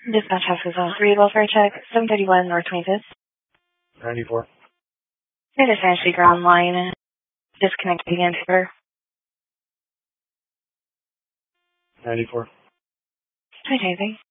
Dispatch House Zone 3, welfare check, 731 North 25th. 94. It is actually ground line. Disconnecting answer. 94. Hi, Daisy.